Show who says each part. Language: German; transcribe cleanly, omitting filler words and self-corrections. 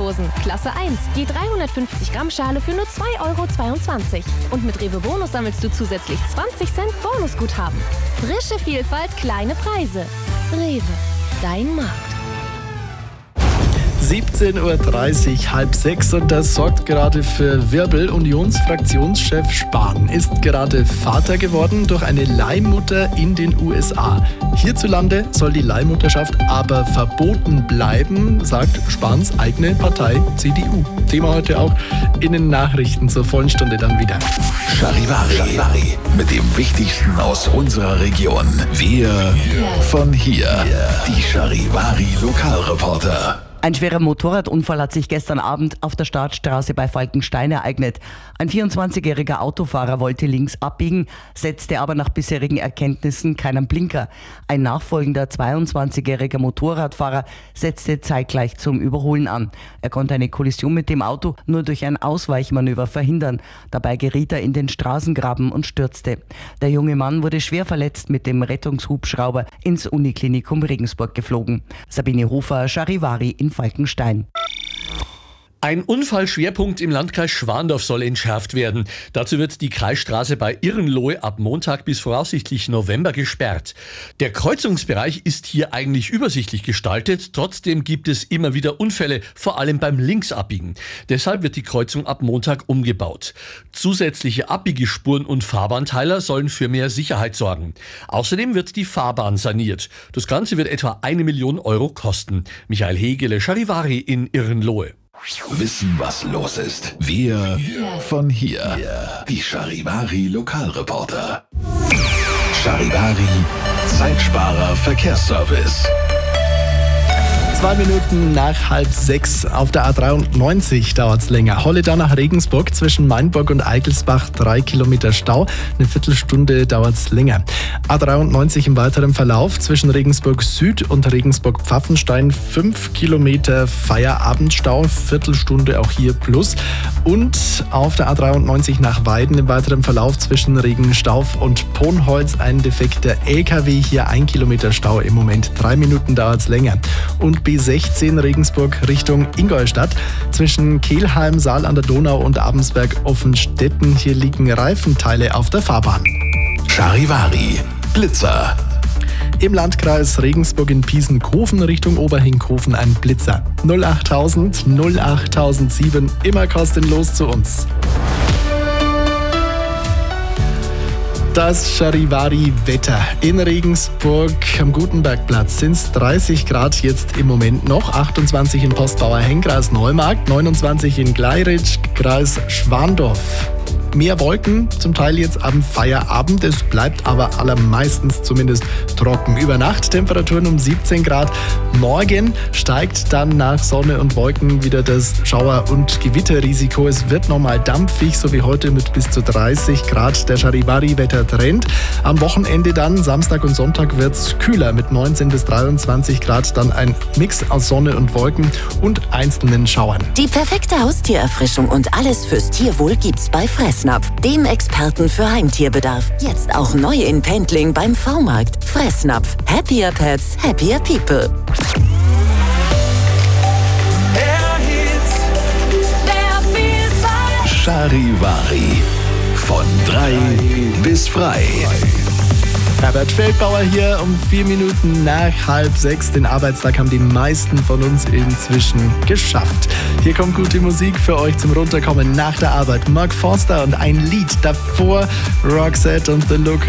Speaker 1: Frischkäsehosen, Klasse 1, je 350 Gramm Schale für nur 2,22 €. Und mit Rewe Bonus sammelst du zusätzlich 20 Cent Bonusguthaben. Frische Vielfalt, kleine Preise. Rewe, dein Markt.
Speaker 2: 17:30 Uhr, 5:30 und das sorgt gerade für Wirbel. Unionsfraktionschef Spahn ist gerade Vater geworden durch eine Leihmutter in den USA. Hierzulande soll die Leihmutterschaft aber verboten bleiben, sagt Spahns eigene Partei CDU. Thema heute auch in den Nachrichten zur vollen Stunde dann wieder.
Speaker 3: Charivari mit dem Wichtigsten aus unserer Region. Wir von hier. Die Charivari Lokalreporter.
Speaker 4: Ein schwerer Motorradunfall hat sich gestern Abend auf der Startstraße bei Falkenstein ereignet. Ein 24-jähriger Autofahrer wollte links abbiegen, setzte aber nach bisherigen Erkenntnissen keinen Blinker. Ein nachfolgender 22-jähriger Motorradfahrer setzte zeitgleich zum Überholen an. Er konnte eine Kollision mit dem Auto nur durch ein Ausweichmanöver verhindern. Dabei geriet er in den Straßengraben und stürzte. Der junge Mann wurde schwer verletzt mit dem Rettungshubschrauber ins Uniklinikum Regensburg geflogen. Sabine Hofer, Charivari in Falkenstein.
Speaker 5: Ein Unfallschwerpunkt im Landkreis Schwandorf soll entschärft werden. Dazu wird die Kreisstraße bei Irrenlohe ab Montag bis voraussichtlich November gesperrt. Der Kreuzungsbereich ist hier eigentlich übersichtlich gestaltet. Trotzdem gibt es immer wieder Unfälle, vor allem beim Linksabbiegen. Deshalb wird die Kreuzung ab Montag umgebaut. Zusätzliche Abbiegespuren und Fahrbahnteiler sollen für mehr Sicherheit sorgen. Außerdem wird die Fahrbahn saniert. Das Ganze wird etwa 1 Million € kosten. Michael Hegele, Charivari in Irrenlohe.
Speaker 3: Wissen, was los ist. Wir von hier. Die Charivari Lokalreporter. Charivari Zeitsparer Verkehrsservice.
Speaker 2: 2 Minuten nach 5:30 auf der A93 dauert es länger. Holledau nach Regensburg zwischen Mainburg und Eigelsbach 3 Kilometer Stau. Eine Viertelstunde dauert es länger. A93 im weiteren Verlauf zwischen Regensburg Süd und Regensburg Pfaffenstein 5 Kilometer Feierabendstau. Viertelstunde auch hier plus. Und auf der A93 nach Weiden im weiteren Verlauf zwischen Regenstauf und Ponholz ein defekter LKW. Hier 1 Kilometer Stau im Moment. 3 Minuten dauert es länger. Und B16 Regensburg Richtung Ingolstadt. Zwischen Kelheim, Saal an der Donau und Abensberg-Offenstetten. Hier liegen Reifenteile auf der Fahrbahn.
Speaker 3: Charivari Blitzer.
Speaker 2: Im Landkreis Regensburg in Piesenkofen Richtung Oberhinkhofen ein Blitzer. 08000 08007, immer kostenlos zu uns. Das Charivari-Wetter in Regensburg am Gutenbergplatz sind es 30 Grad jetzt im Moment noch, 28 in Postbauer-Henn, Kreis Neumarkt, 29 in Gleiritsch, Kreis Schwandorf. Mehr Wolken, zum Teil jetzt am Feierabend. Es bleibt aber allermeistens zumindest trocken. Über Nacht Temperaturen um 17 Grad. Morgen steigt dann nach Sonne und Wolken wieder das Schauer- und Gewitterrisiko. Es wird nochmal dampfig, so wie heute mit bis zu 30 Grad. Der Charivari-Wettertrend. Am Wochenende dann, Samstag und Sonntag, wird es kühler mit 19 bis 23 Grad. Dann ein Mix aus Sonne und Wolken und einzelnen Schauern.
Speaker 6: Die perfekte Haustiererfrischung und alles fürs Tierwohl gibt's bei Fressnapf, dem Experten für Heimtierbedarf. Jetzt auch neu in Pendling beim V-Markt. Fressnapf. Happier Pets, happier People.
Speaker 3: Charivari. Von 3 bis frei.
Speaker 2: Herbert Feldbauer hier um 4 Minuten nach 5:30. Den Arbeitstag haben die meisten von uns inzwischen geschafft. Hier kommt gute Musik für euch zum Runterkommen nach der Arbeit. Mark Forster und ein Lied davor, Roxette und The Look.